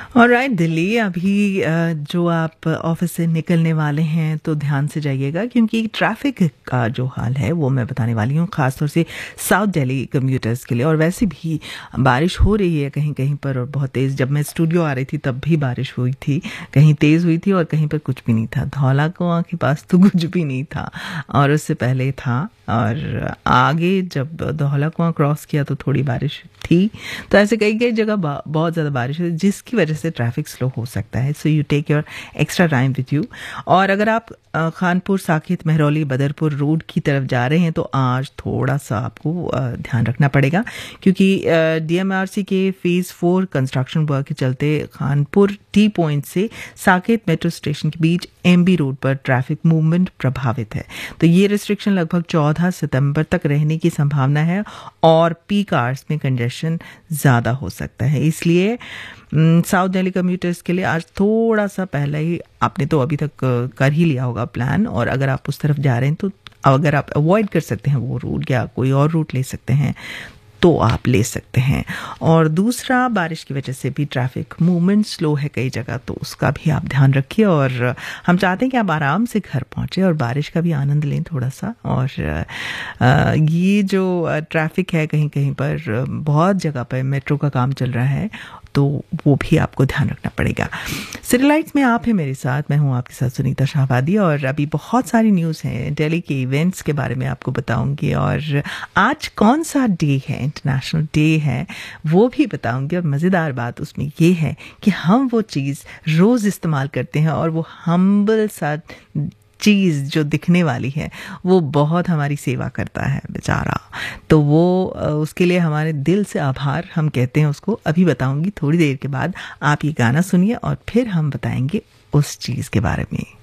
Alright Delhi, अभी जो आप ऑफिस से निकलने वाले हैं तो ध्यान से जाइएगा, क्योंकि ट्रैफिक का जो हाल है वो मैं बताने वाली हूँ, ख़ासतौर से साउथ दिल्ली कम्यूटर्स के लिए। और वैसे भी बारिश हो रही है कहीं कहीं पर, और बहुत तेज़। जब मैं स्टूडियो आ रही थी तब भी बारिश हुई थी, कहीं तेज़ हुई थी और कहीं पर कुछ भी नहीं था। धौला कुआं के पास तो कुछ भी नहीं था, और उससे पहले था, और आगे जब धौला कुआं क्रॉस किया तो थोड़ी बारिश थी। तो ऐसे कई कई जगह बहुत ज़्यादा बारिश है, जिसकी वजह से ट्रैफिक स्लो हो सकता है। So you take your extra time with you. और अगर आप खानपुर, साकेत, महरौली, बदरपुर रोड की तरफ जा रहे हैं तो आज थोड़ा सा आपको ध्यान रखना पड़ेगा, क्योंकि डीएमआरसी के फेज़ 4 कंस्ट्रक्शन वर्क के चलते खानपुर टी पॉइंट से साकेत मेट्रो स्टेशन के बीच एमबी रोड पर ट्रैफिक मूवमेंट प्रभावित है। तो ये रिस्ट्रिक्शन लगभग 14 सितंबर तक रहने की संभावना है, और पीक आवर्स में कंजेशन ज़्यादा हो सकता है। इसलिए साउथ दिल्ली कम्यूटर्स के लिए आज थोड़ा सा पहले ही, आपने तो अभी तक कर ही लिया होगा प्लान, और अगर आप उस तरफ जा रहे हैं तो अगर आप अवॉइड कर सकते हैं वो रूट या कोई और रूट ले सकते हैं तो आप ले सकते हैं। और दूसरा, बारिश की वजह से भी ट्रैफिक मूवमेंट स्लो है कई जगह, तो उसका भी आप ध्यान रखिए। और हम चाहते हैं कि आप आराम से घर पहुंचे और बारिश का भी आनंद लें थोड़ा सा। और ये जो ट्रैफिक है, कहीं कहीं पर बहुत जगह पर मेट्रो का काम चल रहा है, तो वो भी आपको ध्यान रखना पड़ेगा। सिटी लाइट्स में आप हैं मेरे साथ, मैं हूं आपके साथ सुनीता शाहबादी, और अभी बहुत सारी न्यूज़ हैं। दिल्ली के इवेंट्स के बारे में आपको बताऊंगी, और आज कौन सा डे है, इंटरनेशनल डे है, वो भी बताऊंगी। और मज़ेदार बात उसमें ये है कि हम वो चीज़ रोज़ इस्तेमाल करते हैं, और वो हम्बल सा चीज़ जो दिखने वाली है वो बहुत हमारी सेवा करता है बेचारा। तो वो उसके लिए हमारे दिल से आभार हम कहते हैं उसको। अभी बताऊंगी थोड़ी देर के बाद। आप ये गाना सुनिए और फिर हम बताएंगे उस चीज़ के बारे में।